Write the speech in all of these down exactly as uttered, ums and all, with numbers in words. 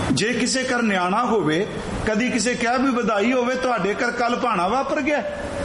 जे किसी घर न्याणा होवे, कदी किसी कहा भी बधाई होवे, तुहाडे घर कल भाणा वापर गया,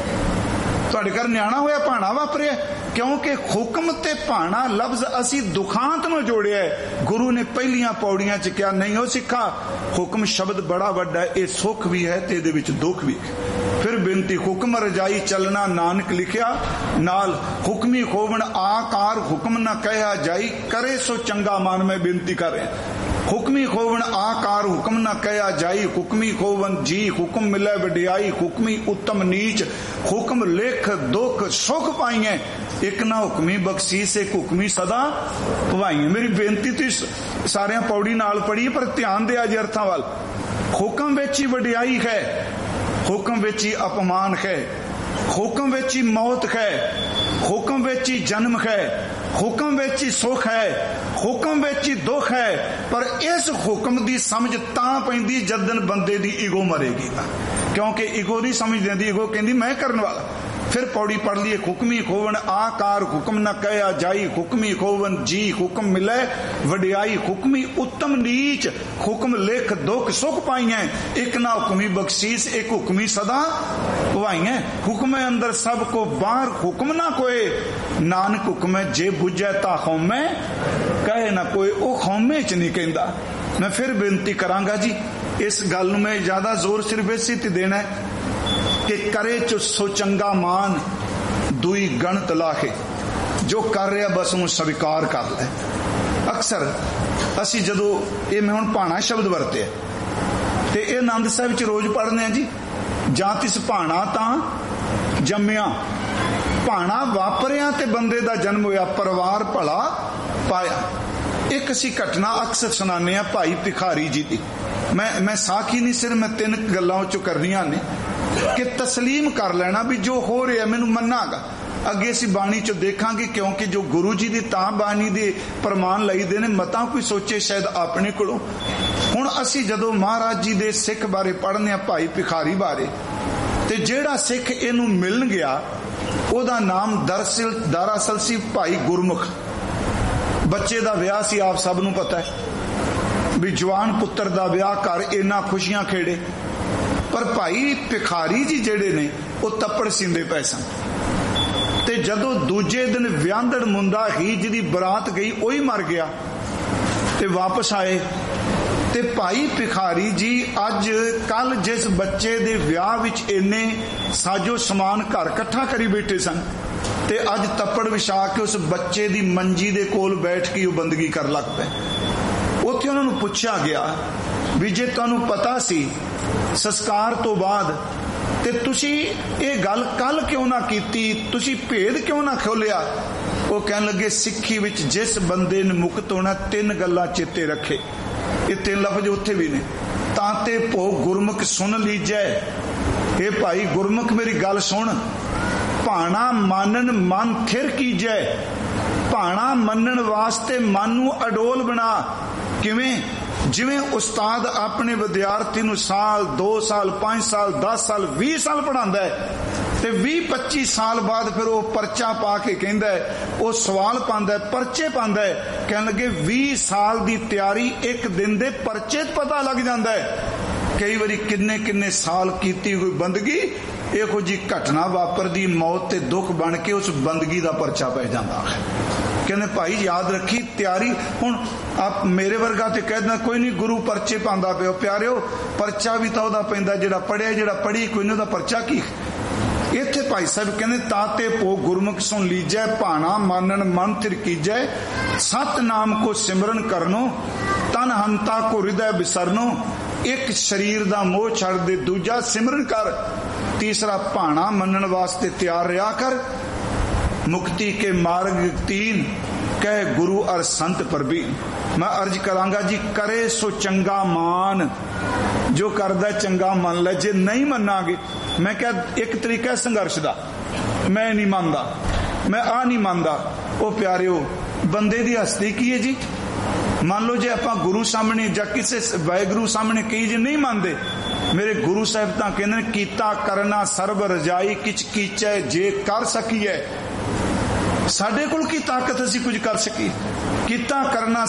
तुहाडे घर न्याणा होया भाणा वापरिया, क्योंकि हुक्म ते भाणा लफ्ज असी दुखांत में जोड़िया है। गुरु ने पहलियां पौड़ियां च क्या नहीं हो सिखा, हुक्म शब्द बड़ा वड्डा है, ये सुख भी है ते इहदे विच दुख भी है। फिर बेनती, हुक्म रजाई चलना नानक लिखिया, नाल हुक्मी खोवण आकार हुक्म न कहा जाई, करे सो चंगा मान। मैं बेनती कर रहा, हुक्मी खोवण आकार हुक्म न कहा जाई, हुक्मी खोवन जी हुक्म मिले वडियाई, हुक्मी उत्तम नीच हुक्म लेख दुख सुख पाइए, एक ना हुक्मी बख्शीश एक हुक्मी सदा भवाइए। मेरी बेनती तुसीं सारियां पौड़ी नाल पढ़ी, पर ध्यान दिया जी अर्थां वाल। हुक्म विच ही वडियाई है, हुक्म विच ही अपमान है, हुक्म विच ही मौत है, हुक्म विच ही जन्म है, हुक्म विच ही सुख है, हुक्म विच ही दुख है। पर इस हुक्म की समझ तां पैंदी जदन बंदे दी ईगो मरेगी, क्योंकि ईगो नहीं समझ देंदी, ईगो कहंदी मैं करने वाला। फिर पौड़ी पढ़ ली, हुक्मी खोवन आकार हुक्म न कहा जाई, हुक्मी खोवन जी हुक्म मिले वडियाई, हुक्मी उत्तम नीच हुक्म लेख दुख सुख पाइए, एक ना हुक्मी बख्शीश एक हुक्मी सदा भवाइए। हुक्म अंदर सब को बाहर हुक्म ना कोई, नानक हुक्म जे बुझे ता खौमे कहे ना कोई, वो खौमे च नहीं कहंदा। मैं फिर बेनती करांगा जी, इस गल नूं मैं ज्यादा जोर सिर्फ इसे ते देना है कि करे चो सो चंगा मान, दुई गणत लाहे, जो कर रहा बस उन्हें स्वीकार कर ले। अक्सर असी जदों ये मैं हुण भाणा शब्द वरते ते ये आनंद साहिब च रोज पढ़ने हैं जी, जां तिस भाणा तां जम्मिया, भाणा वापरिया ते बंदे दा जन्म होया, परिवार भला पाया। एक असी घटना अक्सर सुनाने भाई भिखारी जी की, मैं मैं साखी नहीं सिर्फ मैं तीन गल्लां चो करनियां ने कि तस्लीम कर लेना भी जो हो रहा मैनू मन्नागा। अगे असी बाणी चो देखांगे, क्योंकि जो गुरु जी की तां बाणी दे प्रमाण लईदे ने, मता कोई सोचे शायद अपने कोलों। हुण असी जदों महाराज जी दे सिख बारे पढ़ने आ, भाई भिखारी बारे, ते जेड़ा सिख इनू मिलन गया ओदा नाम दरअसल दरअसल सी भाई गुरमुख। बच्चे दा विआह सी, आप सब नू पता है भी जवान पुत्र दा विआह कर इन्ना खुशियां खेड़े, पर भाई भिखारी जी जेड़े ने वो तप्पड़ सींदे पए सन। ते जदों दूजे दिन व्यांदड़ मुंडा ही जिहदी बरात गई वही मर गया, ते वापस आए ते भाई भिखारी जी अज कल जिस बच्चे दे विआह विच इन्ने साजो समान घर इकट्ठा करी बैठे सन, ते अज तप्पड़ विछा के उस बच्चे दी मंजी दे कोल बैठ के बंदगी कर लग पे। उत्थे उन्हां नूं पुछया गया भी जे तुहानूं पता सी संस्कार तो बाद ते तुसी ये गल कल क्यों ना कीती, तुसी भेद क्यों ना खोलिया? वो कहन लगे सिक्खी विच जिस बंदे ने मुक्त होना तीन गल्लां चेते रखे, ये तीन लफ्ज उत्थे भी ने। तांते भो गुरमुख सुन लीजै, हे भाई गुरमुख मेरी गल सुन, भाणा मानन मन थिर कीजै, भाणा मनन वास्ते मन नूं अडोल बना। किवें? जिवें उस्ताद अपने विद्यार्थी नूं साल दो साल पांच साल दस साल बीस साल पढ़ांदा है ते बीस पच्चीस साल बाद फिर वो परचा पा के कहंदा है, वो सवाल पांदा है, परचे पांदा है, कहण लगे बीस साल दी तैयारी एक दिन दे परचे पता लग जांदा है। कई बारी किन्ने किन्ने साल कीती हुई बंदगी इहो जी घटना वापरदी, मौत ते दुख बन के उस बंदगी दा परचा पै जांदा है। कहने भाई याद रखी तैयारी। हुण आप मेरे वर्गा ते कह देना कोई नहीं गुरु परचे पांदा पिओ, प्यारिओ परचा भी तां ओहदा पैंदा जेड़ा पढ़िया, जेड़ा पढ़ी कोई नहीं ओहदा परचा की। इत्थे भाई साहब कहने ताते पो गुरमुख सुन लीजै, भाणा मानन मन थिर कीजै, सत नाम को सिमरन करनो, तन हंता को हृदय बिसरनो, एक शरीर दा मोह छड़ दे दूजा सिमरन कर, तीसरा भाणा मनन वास्ते तैयार रहा कर, मुक्ति के मार्ग तीन कह गुरु और संत परबीन। मैं अर्ज करांगा जी करे सो चंगा मान, जो करदा चंगा मन ले, जे नहीं मनांगे मैं क्या एक तरीका है संघर्ष दा, मैं नहीं मानदा, मैं आ नहीं मानदा। ओ प्यारिओ बंदे दी हस्ती की है जी? मान लो जे आपां गुरु सामने जां किसे वाहिगुरू सामने कही जे नहीं मानते, मेरे गुरु साहब तां कहंदे ने कीता करना सर्ब रजाई, किच कीचै जे कर सकीए। साडे कोल की ताकत असीं कुछ कर सकी? कीता करना